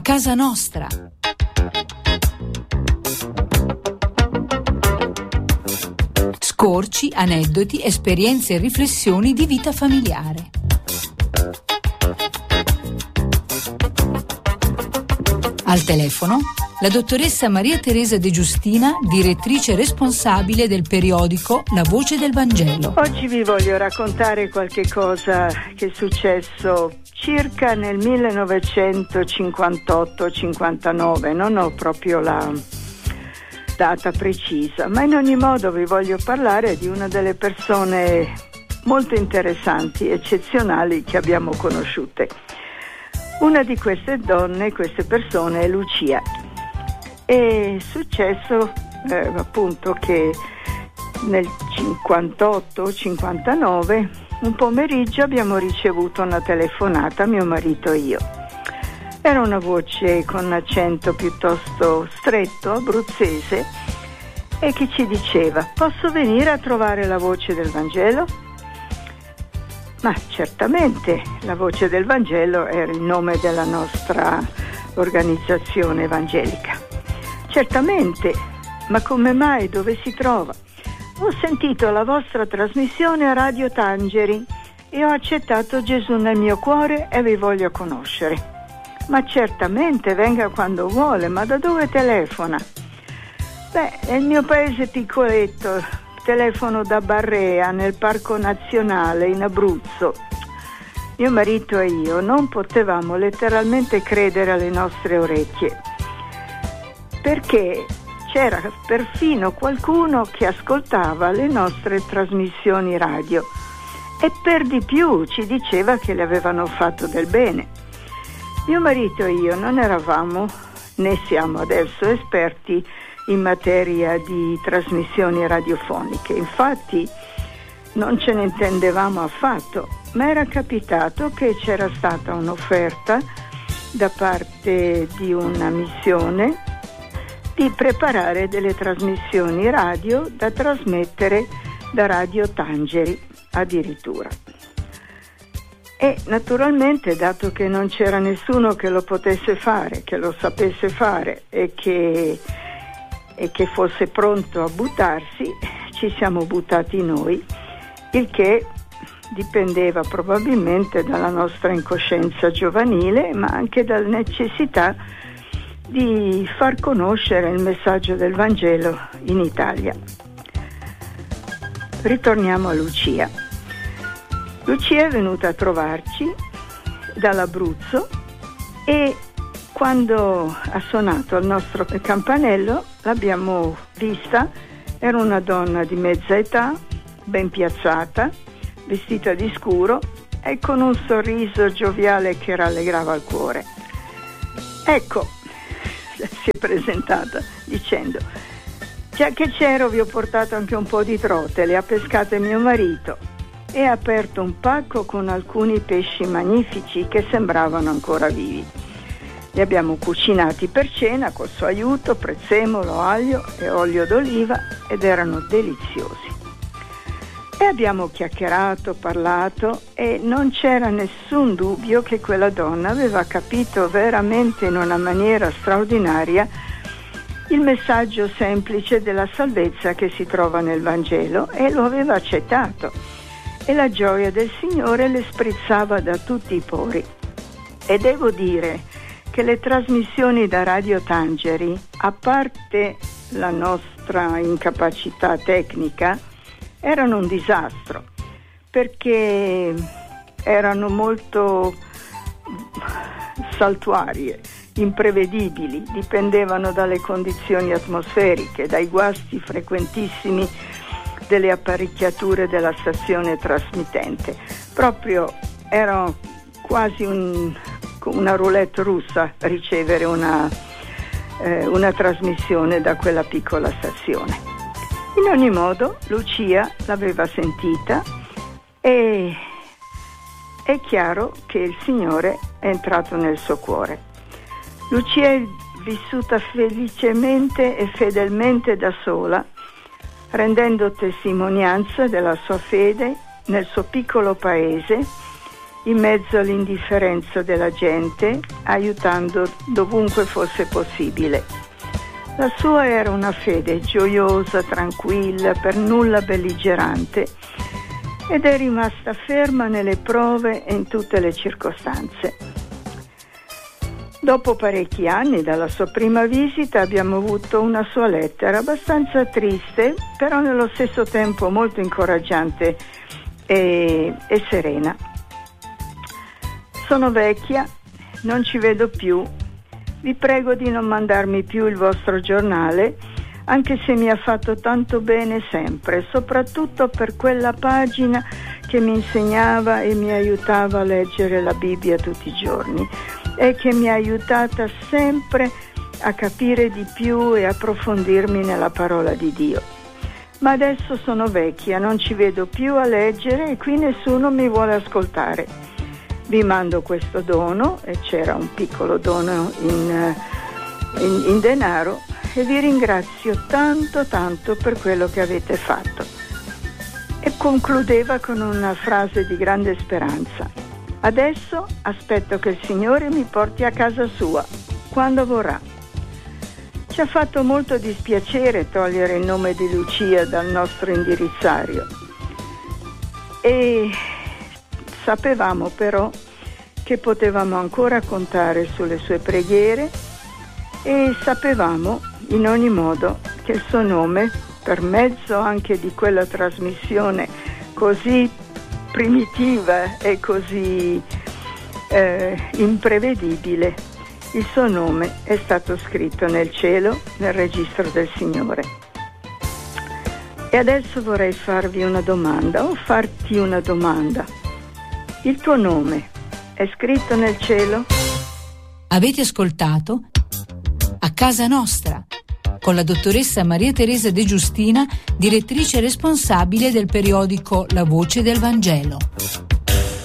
casa nostra. Scorci, aneddoti, esperienze e riflessioni di vita familiare. Al telefono la dottoressa Maria Teresa De Giustina, direttrice responsabile del periodico La Voce del Vangelo. Oggi vi voglio raccontare qualche cosa che è successo circa nel 1958-59, non ho proprio la data precisa, ma in ogni modo vi voglio parlare di una delle persone molto interessanti, eccezionali che abbiamo conosciute. Una di queste donne, queste persone è Lucia. È successo appunto che nel 58-59 un pomeriggio abbiamo ricevuto una telefonata, mio marito e io. Era una voce con accento piuttosto stretto, abruzzese, e che ci diceva: posso venire a trovare la Voce del Vangelo? Ma certamente, la Voce del Vangelo era il nome della nostra organizzazione evangelica. Certamente, ma come mai? Dove si trova? Ho sentito la vostra trasmissione a Radio Tangeri e ho accettato Gesù nel mio cuore e vi voglio conoscere. Ma certamente, venga quando vuole, ma da dove telefona? Beh, nel mio paese piccoletto, telefono da Barrea, nel Parco Nazionale in Abruzzo. Mio marito e io non potevamo letteralmente credere alle nostre orecchie, perché c'era perfino qualcuno che ascoltava le nostre trasmissioni radio e per di più ci diceva che le avevano fatto del bene. Mio marito e io non eravamo, né siamo adesso, esperti in materia di trasmissioni radiofoniche. Infatti non ce ne intendevamo affatto, ma era capitato che c'era stata un'offerta da parte di una missione di preparare delle trasmissioni radio da trasmettere da Radio Tangeri addirittura. E naturalmente, dato che non c'era nessuno che lo potesse fare, che lo sapesse fare e che fosse pronto a buttarsi, ci siamo buttati noi, il che dipendeva probabilmente dalla nostra incoscienza giovanile, ma anche dalla necessità di far conoscere il messaggio del Vangelo in Italia. Ritorniamo a Lucia. Lucia è venuta a trovarci dall'Abruzzo e quando ha suonato il nostro campanello l'abbiamo vista. Era una donna di mezza età, ben piazzata, vestita di scuro e con un sorriso gioviale che rallegrava il cuore. Ecco, si è presentata dicendo: già che c'ero vi ho portato anche un po' di trote, le ha pescate mio marito, e ha aperto un pacco con alcuni pesci magnifici che sembravano ancora vivi. Li abbiamo cucinati per cena col suo aiuto, prezzemolo, aglio e olio d'oliva, ed erano deliziosi. E abbiamo chiacchierato, parlato, e non c'era nessun dubbio che quella donna aveva capito veramente in una maniera straordinaria il messaggio semplice della salvezza che si trova nel Vangelo, e lo aveva accettato, e la gioia del Signore le sprizzava da tutti i pori. E devo dire che le trasmissioni da Radio Tangeri, a parte la nostra incapacità tecnica, erano un disastro, perché erano molto saltuarie, imprevedibili, dipendevano dalle condizioni atmosferiche, dai guasti frequentissimi delle apparecchiature della stazione trasmittente. Proprio era quasi una roulette russa ricevere una trasmissione da quella piccola stazione. In ogni modo, Lucia l'aveva sentita e è chiaro che il Signore è entrato nel suo cuore. Lucia è vissuta felicemente e fedelmente da sola, rendendo testimonianza della sua fede nel suo piccolo paese in mezzo all'indifferenza della gente, aiutando dovunque fosse possibile. La sua era una fede gioiosa, tranquilla, per nulla belligerante, ed è rimasta ferma nelle prove e in tutte le circostanze. Dopo parecchi anni dalla sua prima visita abbiamo avuto una sua lettera abbastanza triste, però nello stesso tempo molto incoraggiante e serena. Sono vecchia, non ci vedo più. Vi prego di non mandarmi più il vostro giornale, anche se mi ha fatto tanto bene sempre, soprattutto per quella pagina che mi insegnava e mi aiutava a leggere la Bibbia tutti i giorni e che mi ha aiutata sempre a capire di più e approfondirmi nella parola di Dio. Ma adesso sono vecchia, non ci vedo più a leggere e qui nessuno mi vuole ascoltare. Vi mando questo dono, e c'era un piccolo dono in denaro, e vi ringrazio tanto per quello che avete fatto. E concludeva con una frase di grande speranza: adesso aspetto che il Signore mi porti a casa sua, quando vorrà. Ci ha fatto molto dispiacere togliere il nome di Lucia dal nostro indirizzario, e sapevamo però che potevamo ancora contare sulle sue preghiere, e sapevamo in ogni modo che il suo nome, per mezzo anche di quella trasmissione così primitiva e così imprevedibile, il suo nome è stato scritto nel cielo, nel registro del Signore. E adesso vorrei farvi una domanda, o farti una domanda. Il tuo nome è scritto nel cielo? Avete ascoltato A Casa Nostra con la dottoressa Maria Teresa De Giustina, direttrice responsabile del periodico La Voce del Vangelo.